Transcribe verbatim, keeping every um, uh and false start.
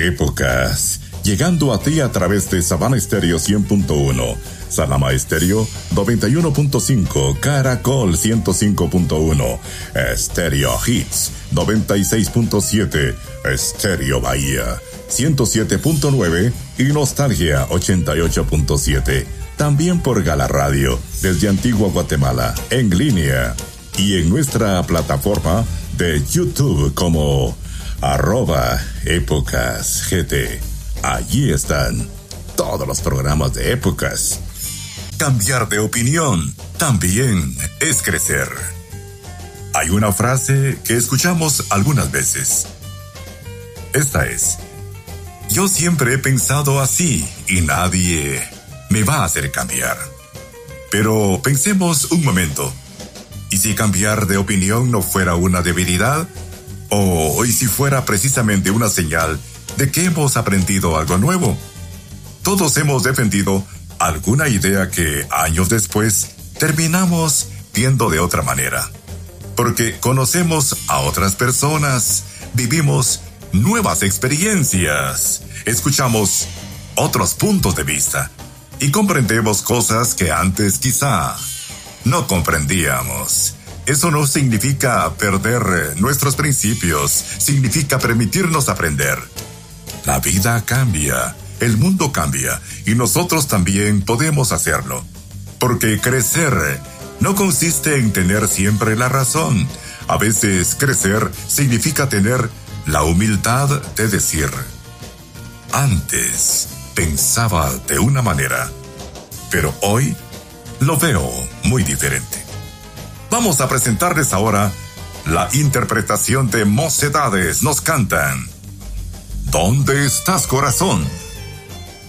Épocas, llegando a ti a través de Sabana Estéreo cien punto uno, Salama Estéreo noventa y uno punto cinco, Caracol ciento cinco punto uno, Estéreo Hits noventa y seis punto siete, Estéreo Bahía ciento siete punto nueve y Nostalgia ochenta y ocho punto siete. También por Gala Radio, desde Antigua Guatemala, en línea y en nuestra plataforma de YouTube como arroba Épocas G T. Allí están todos los programas de Épocas. Cambiar de opinión también es crecer. Hay una frase que escuchamos algunas veces. Esta es: yo siempre he pensado así y nadie me va a hacer cambiar. Pero pensemos un momento. ¿Y si cambiar de opinión no fuera una debilidad? ¿O y si fuera precisamente una señal de que hemos aprendido algo nuevo? Todos hemos defendido alguna idea que años después terminamos viendo de otra manera. Porque conocemos a otras personas, vivimos nuevas experiencias, escuchamos otros puntos de vista y comprendemos cosas que antes quizá no comprendíamos. Eso no significa perder nuestros principios, significa permitirnos aprender. La vida cambia, el mundo cambia y nosotros también podemos hacerlo. Porque crecer no consiste en tener siempre la razón. A veces crecer significa tener la humildad de decir: antes pensaba de una manera, pero hoy lo veo muy diferente. Vamos a presentarles ahora la interpretación de Mocedades. Nos cantan ¿Dónde estás, corazón?